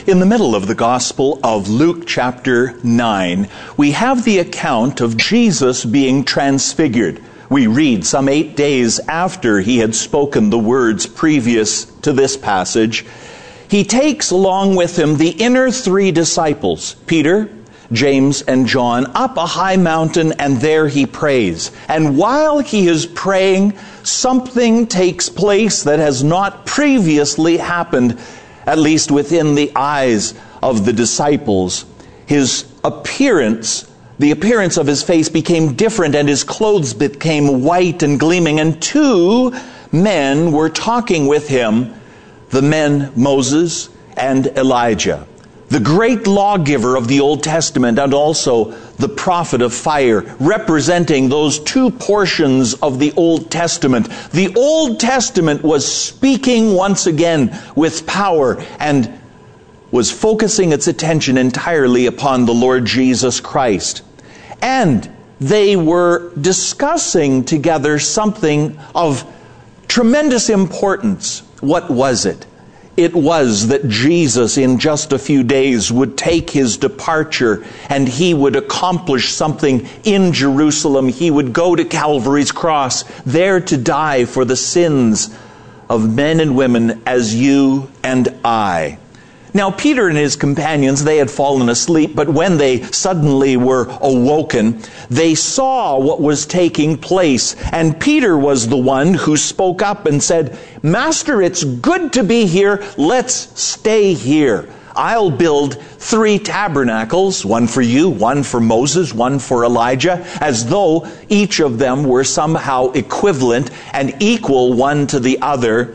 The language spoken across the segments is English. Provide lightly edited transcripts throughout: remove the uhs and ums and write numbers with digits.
In the middle of the Gospel of Luke chapter 9, we have the account of Jesus being transfigured. We read some 8 days after he had spoken the words previous to this passage. He takes along with him the inner 3 disciples, Peter, James, and John, up a high mountain, and there he prays. And while he is praying, something takes place that has not previously happened, at least within the eyes of the disciples. His appearance, the appearance of his face became different, and his clothes became white and gleaming. And 2 men were talking with him, the men Moses and Elijah, the great lawgiver of the Old Testament and also the prophet of fire, representing those 2 portions of the Old Testament. The Old Testament was speaking once again with power and was focusing its attention entirely upon the Lord Jesus Christ. And they were discussing together something of tremendous importance. What was it? It was that Jesus, in just a few days, would take his departure and he would accomplish something in Jerusalem. He would go to Calvary's cross, there to die for the sins of men and women as you and I. Now, Peter and his companions, they had fallen asleep, but when they suddenly were awoken, they saw what was taking place. And Peter was the one who spoke up and said, "Master, it's good to be here. Let's stay here. I'll build 3 tabernacles, one for you, one for Moses, one for Elijah," as though each of them were somehow equivalent and equal one to the other.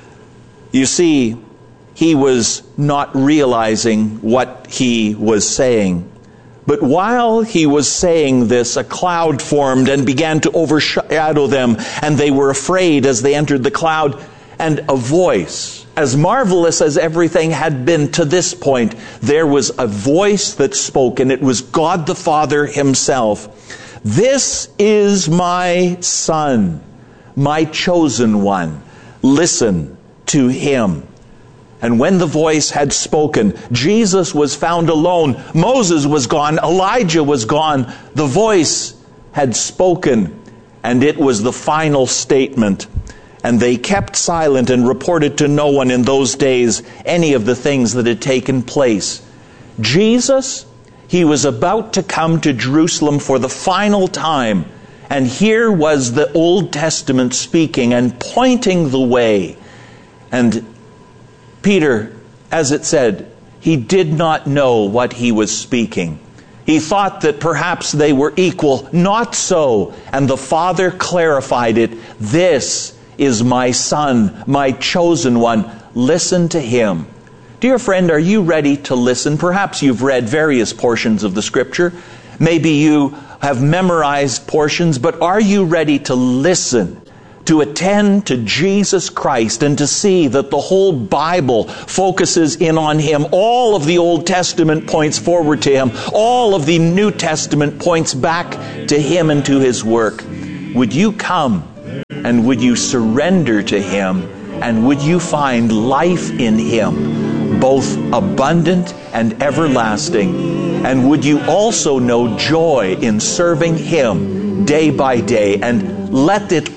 You see, he was not realizing what he was saying. But while he was saying this, a cloud formed and began to overshadow them, and they were afraid as they entered the cloud. And a voice, as marvelous as everything had been to this point, there was a voice that spoke, and it was God the Father himself. "This is my Son, my chosen one. Listen to him." And when the voice had spoken, Jesus was found alone. Moses was gone. Elijah was gone. The voice had spoken, and it was the final statement. And they kept silent and reported to no one in those days any of the things that had taken place. Jesus, he was about to come to Jerusalem for the final time. And here was the Old Testament speaking and pointing the way. And Peter, as it said, he did not know what he was speaking. He thought that perhaps they were equal. Not so. And the Father clarified it. "This is my Son, my chosen one. Listen to him." Dear friend, are you ready to listen? Perhaps you've read various portions of the Scripture. Maybe you have memorized portions, but are you ready to listen? To attend to Jesus Christ and to see that the whole Bible focuses in on him. All of the Old Testament points forward to him. All of the New Testament points back to him and to his work. Would you come and would you surrender to him and would you find life in him, both abundant and everlasting? And would you also know joy in serving him day by day? And let it